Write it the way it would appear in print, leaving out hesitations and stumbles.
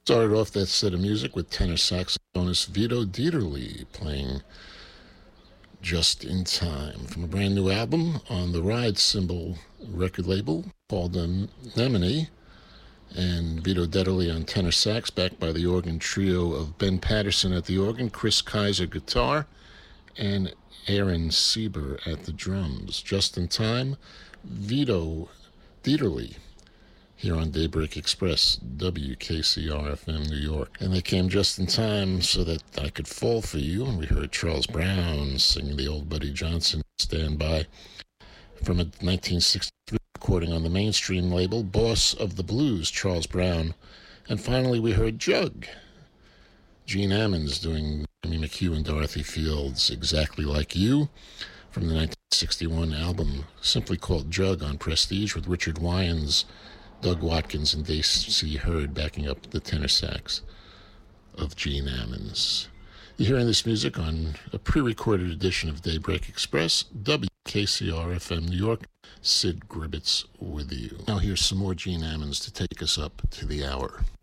Started off that set of music with tenor saxophonist Vito Dieterle playing Just in Time from a brand new album on the Ride Cymbal record label called Anemone, and Vito Dieterle on tenor sax, backed by the organ trio of Ben Patterson at the organ, Chris Kaiser guitar, and Aaron Sieber at the drums. Just in Time, Vito Dieterle, here on Daybreak Express, WKCR-FM New York. And they came just in time so that I could fall for you. And we heard Charles Brown singing the old Buddy Johnson Stand By from a 1963 recording on the Mainstream label, Boss of the Blues, Charles Brown. And finally we heard Jug, Gene Ammons doing Jimmy McHugh and Dorothy Fields' Exactly Like You from the 1961 album simply called Jug on Prestige, with Richard Wyans, Doug Watkins, and Dacey Hurd backing up the tenor sax of Gene Ammons. You're hearing this music on a pre-recorded edition of Daybreak Express, WKCR-FM New York. Sid Gribbets with you. Now here's some more Gene Ammons to take us up to the hour.